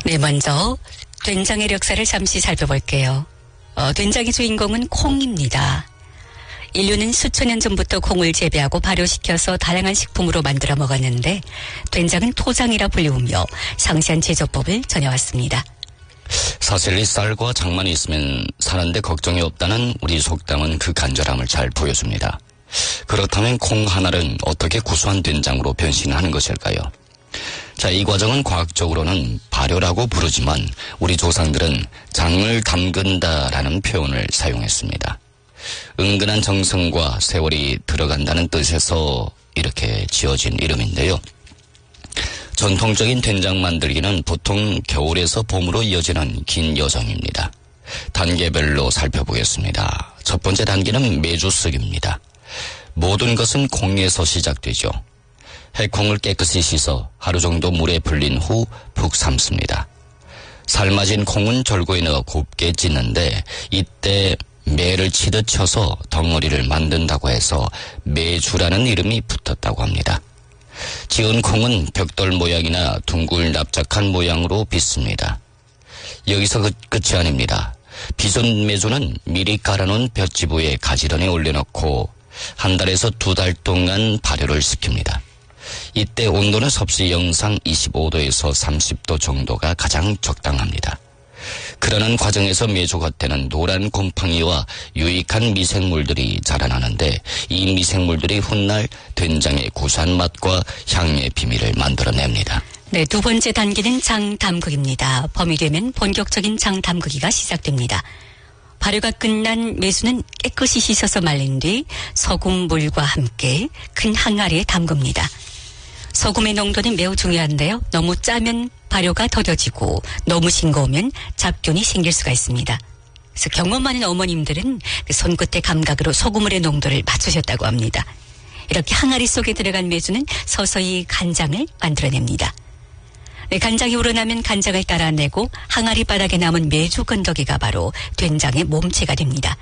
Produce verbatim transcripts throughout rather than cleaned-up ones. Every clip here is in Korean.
네, 먼저 된장의 역사를 잠시 살펴볼게요. 어, 된장의 주인공은 콩입니다. 인류는 수천 년 전부터 콩을 재배하고 발효시켜서 다양한 식품으로 만들어 먹었는데 된장은 토장이라 불리우며 상세한 제조법을 전해왔습니다. 사실 이 쌀과 장만이 있으면 사는데 걱정이 없다는 우리 속담은 그 간절함을 잘 보여줍니다. 그렇다면 콩 하나는 어떻게 구수한 된장으로 변신하는 것일까요? 자, 이 과정은 과학적으로는 발효라고 부르지만 우리 조상들은 장을 담근다라는 표현을 사용했습니다. 은근한 정성과 세월이 들어간다는 뜻에서 이렇게 지어진 이름인데요. 전통적인 된장 만들기는 보통 겨울에서 봄으로 이어지는 긴 여정입니다. 단계별로 살펴보겠습니다. 첫 번째 단계는 메주 쓰기입니다. 모든 것은 콩에서 시작되죠. 해콩을 깨끗이 씻어 하루 정도 물에 불린 후 푹 삶습니다. 삶아진 콩은 절구에 넣어 곱게 찢는데 이때 매를 치듯 쳐서 덩어리를 만든다고 해서 매주라는 이름이 붙었다고 합니다. 지은 콩은 벽돌 모양이나 둥글 납작한 모양으로 빚습니다. 여기서 끝, 끝이 아닙니다. 빚은 메주는 미리 깔아놓은 볏지부에 가지런히 올려놓고 한 달에서 두 달 동안 발효를 시킵니다. 이때 온도는 섭씨 영상 이십오 도에서 삼십 도 정도가 가장 적당합니다. 그러는 과정에서 메주 겉에는 노란 곰팡이와 유익한 미생물들이 자라나는데 이 미생물들이 훗날 된장의 구수한 맛과 향의 비밀을 만들어냅니다. 네, 두 번째 단계는 장 담그기입니다. 봄이 되면 본격적인 장 담그기가 시작됩니다. 발효가 끝난 메주는 깨끗이 씻어서 말린 뒤 소금 물과 함께 큰 항아리에 담급니다. 소금의 농도는 매우 중요한데요. 너무 짜면 발효가 더뎌지고 너무 싱거우면 잡균이 생길 수가 있습니다. 그래서 경험 많은 어머님들은 그 손끝의 감각으로 소금물의 농도를 맞추셨다고 합니다. 이렇게 항아리 속에 들어간 메주는 서서히 간장을 만들어냅니다. 네, 간장이 우러나면 간장을 따라내고 항아리 바닥에 남은 메주 건더기가 바로 된장의 몸체가 됩니다.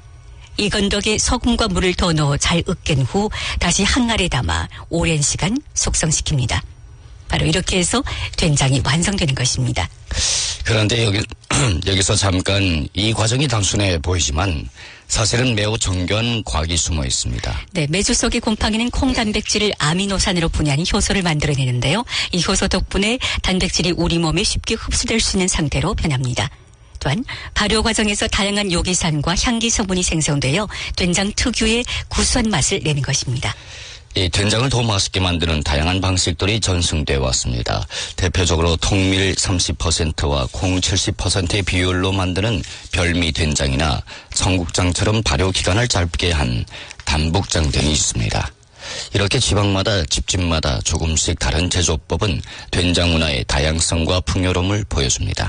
이 건더기에 소금과 물을 더 넣어 잘 으깬 후 다시 항아리에 담아 오랜 시간 숙성시킵니다. 바로 이렇게 해서 된장이 완성되는 것입니다. 그런데 여기, 여기서 잠깐 이 과정이 단순해 보이지만 사실은 매우 정교한 과학이 숨어 있습니다. 네, 메주 속의 곰팡이는 콩 단백질을 아미노산으로 분해하는 효소를 만들어내는데요. 이 효소 덕분에 단백질이 우리 몸에 쉽게 흡수될 수 있는 상태로 변합니다. 또한 발효 과정에서 다양한 요기산과 향기 성분이 생성되어 된장 특유의 구수한 맛을 내는 것입니다. 이 된장을 더 맛있게 만드는 다양한 방식들이 전승되어 왔습니다. 대표적으로 통밀 삼십 퍼센트와 콩 칠십 퍼센트의 비율로 만드는 별미 된장이나 청국장처럼 발효 기간을 짧게 한 담북장 등이 있습니다. 이렇게 지방마다 집집마다 조금씩 다른 제조법은 된장 문화의 다양성과 풍요로움을 보여줍니다.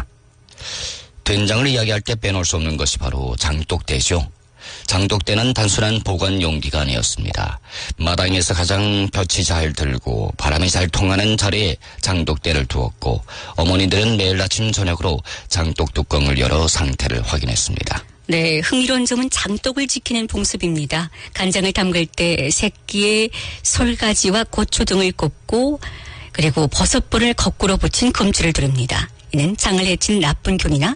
된장을 이야기할 때 빼놓을 수 없는 것이 바로 장독대죠. 장독대는 단순한 보관 용기가 아니었습니다. 마당에서 가장 볕이 잘 들고 바람이 잘 통하는 자리에 장독대를 두었고 어머니들은 매일 아침 저녁으로 장독 뚜껑을 열어 상태를 확인했습니다. 네, 흥미로운 점은 장독을 지키는 봉습입니다. 간장을 담글 때 새끼에 솔가지와 고추 등을 꽂고 그리고 버섯불을 거꾸로 붙인 금줄을 두릅니다. 이는 장을 해친 나쁜 균이나